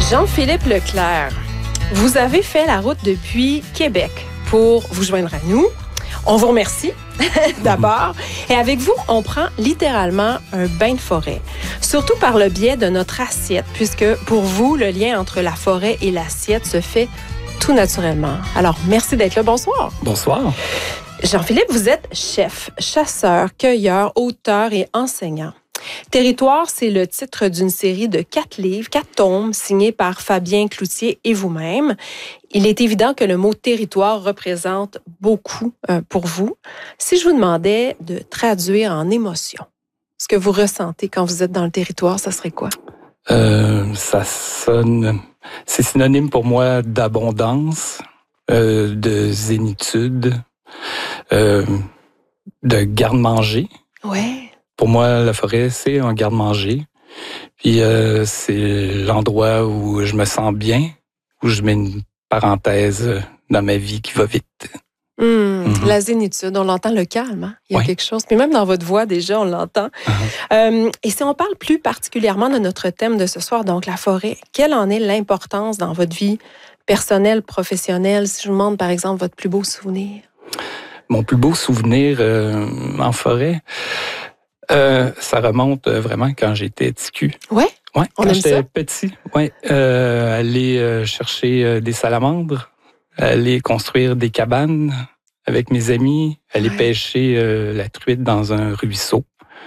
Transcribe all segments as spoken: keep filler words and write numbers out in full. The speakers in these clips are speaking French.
Jean-Philippe Leclerc, vous avez fait la route depuis Québec pour vous joindre à nous. On vous remercie d'abord. Et avec vous, on prend littéralement un bain de forêt, surtout par le biais de notre assiette, puisque pour vous, le lien entre la forêt et l'assiette se fait tout naturellement. Alors, merci d'être là. Bonsoir. Bonsoir. Jean-Philippe, vous êtes chef, chasseur, cueilleur, auteur et enseignant. Territoire, c'est le titre d'une série de quatre livres, quatre tomes, signés par Fabien Cloutier et vous-même. Il est évident que le mot territoire représente beaucoup euh, pour vous. Si je vous demandais de traduire en émotion ce que vous ressentez quand vous êtes dans le territoire, ça serait quoi? Euh, ça sonne... C'est synonyme pour moi d'abondance, euh, de zénitude, euh, de garde-manger. Ouais. Pour moi, la forêt, c'est un garde-manger. Puis euh, c'est l'endroit où je me sens bien, où je mets une parenthèse dans ma vie qui va vite. Mmh, mm-hmm. La zénitude, on l'entend, le calme. Hein? Il y a ouais. quelque chose. Puis même dans votre voix, déjà, on l'entend. Uh-huh. Euh, et si on parle plus particulièrement de notre thème de ce soir, donc la forêt, quelle en est l'importance dans votre vie personnelle, professionnelle? Si je vous demande, par exemple, votre plus beau souvenir. Mon plus beau souvenir euh, en forêt... Euh, ça remonte vraiment quand j'étais T Q. Ouais. Ouais. On quand aime j'étais ça. petit. Ouais. Euh, aller euh, chercher euh, des salamandres, aller construire des cabanes avec mes amis, aller ouais. pêcher euh, la truite dans un ruisseau.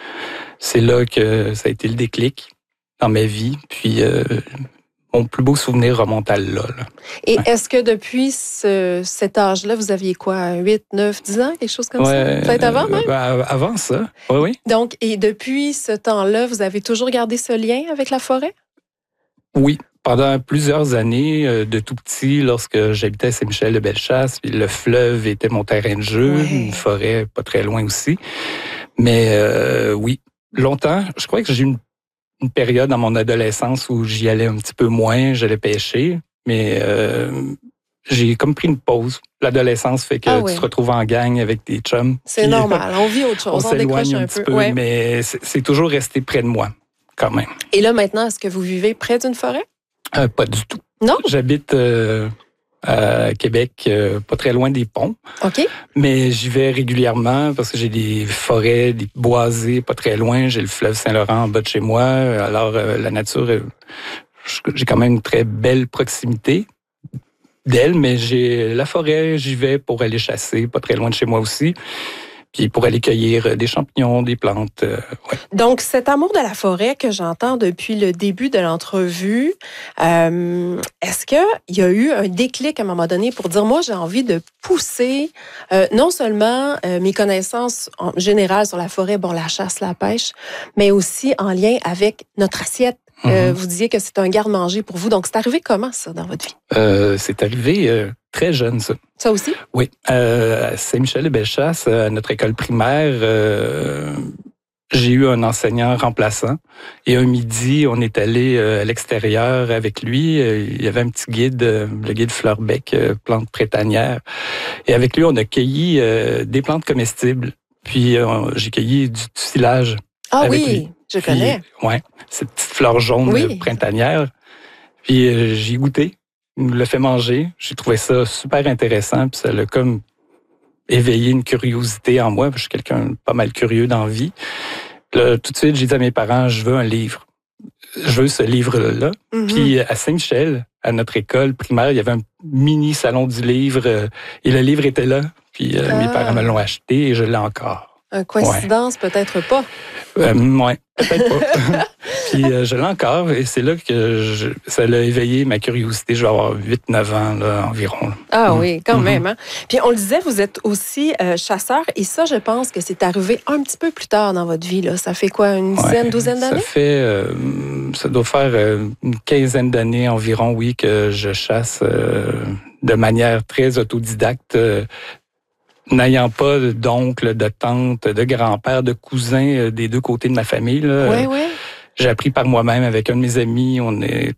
C'est là que ça a été le déclic dans ma vie. Puis euh, mon plus beau souvenir remonte à là. là. Et ouais. est-ce que depuis ce, cet âge-là, vous aviez quoi, huit, neuf, dix ans, quelque chose comme ouais, ça? Peut-être avant même? Euh, avant ça, oui, oui. Donc, et depuis ce temps-là, vous avez toujours gardé ce lien avec la forêt? Oui. Pendant plusieurs années, euh, de tout petit, lorsque j'habitais à Saint-Michel-de-Bellechasse, le fleuve était mon terrain de jeu, ouais. une forêt pas très loin aussi. Mais euh, oui, longtemps, je crois que j'ai eu une une période dans mon adolescence où j'y allais un petit peu moins, j'allais pêcher, mais euh, j'ai comme pris une pause. L'adolescence fait que ah tu oui. te retrouves en gang avec tes chums. C'est normal, on vit autre chose, on, on s'éloigne un, un petit peu, ouais. mais c'est, c'est toujours resté près de moi, quand même. Et là, maintenant, est-ce que vous vivez près d'une forêt? Euh, pas du tout. Non? J'habite euh, à Québec, euh, pas très loin des ponts. OK. Mais j'y vais régulièrement parce que j'ai des forêts, des boisés pas très loin. J'ai le fleuve Saint-Laurent en bas de chez moi. Alors, euh, la nature, euh, j'ai quand même une très belle proximité d'elle, mais j'ai la forêt, j'y vais pour aller chasser, pas très loin de chez moi aussi. Puis pour aller cueillir des champignons, des plantes. Euh, ouais. Donc, cet amour de la forêt que j'entends depuis le début de l'entrevue, euh, est-ce qu'il y a eu un déclic à un moment donné pour dire, moi, j'ai envie de pousser euh, non seulement euh, mes connaissances en général sur la forêt, bon, la chasse, la pêche, mais aussi en lien avec notre assiette. Mm-hmm. Euh, vous disiez que c'est un garde-manger pour vous. Donc, c'est arrivé comment, ça, dans votre vie? Euh, c'est arrivé euh, très jeune, ça. Ça aussi? Oui. Euh, à Saint-Michel-de-Bellechasse, à notre école primaire, euh, j'ai eu un enseignant remplaçant. Et un midi, on est allé euh, à l'extérieur avec lui. Euh, il y avait un petit guide, euh, le guide Fleurbec, euh, plantes printanières. Et avec lui, on a cueilli euh, des plantes comestibles. Puis, euh, j'ai cueilli du tuilage. Ah avec oui, lui. je connais. Oui, cette petite fleur jaune oui. printanière. Puis, euh, j'ai goûté. Il nous l'a fait manger. J'ai trouvé ça super intéressant. Puis ça l'a comme éveillé une curiosité en moi. Je suis quelqu'un pas mal curieux dans la vie. Là, tout de suite, j'ai dit à mes parents, je veux un livre. Je veux ce livre-là. Mm-hmm. Puis à Saint-Michel, à notre école primaire, il y avait un mini salon du livre. Et le livre était là. Puis euh, ah. mes parents me l'ont acheté et je l'ai encore. Une coïncidence, ouais. peut-être pas. Euh, oui, peut-être pas. Puis euh, je l'ai encore et c'est là que je, ça l'a éveillé ma curiosité. Je vais avoir huit neuf ans là, environ. Là. Ah mmh. oui, quand mmh. même. Hein? Puis on le disait, vous êtes aussi euh, chasseur et ça, je pense que c'est arrivé un petit peu plus tard dans votre vie. Là. Ça fait quoi, une dizaine, ouais, douzaine d'années? Ça fait, euh, ça doit faire euh, une quinzaine d'années environ, oui, que je chasse euh, de manière très autodidacte. Euh, N'ayant pas d'oncle, de tante, de grand-père, de cousin des deux côtés de ma famille. Là, oui, oui. J'ai appris par moi-même avec un de mes amis. On est